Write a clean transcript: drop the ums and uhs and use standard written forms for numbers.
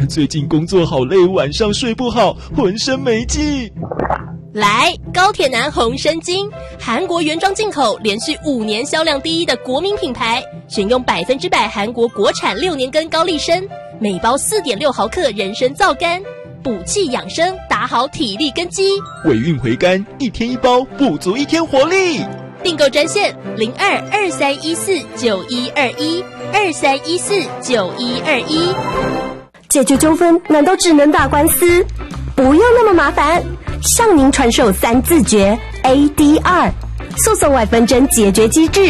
最近工作好累，晚上睡不好，浑身没劲。 来，高铁男红参精，韩国原装进口，连续5年销量第1的国民品牌，选用100%韩国国产6年根高丽参，每包4.6毫克人参皂苷，补气养生，打好体力根基。 尾韵回甘，1天1包，补足1天活力。 订购专线02-2314-9121，2314-9121。 解决纠纷难道只能打官司？不用那么麻烦，向您传授3字诀 ADR，诉讼外纷争解决机制。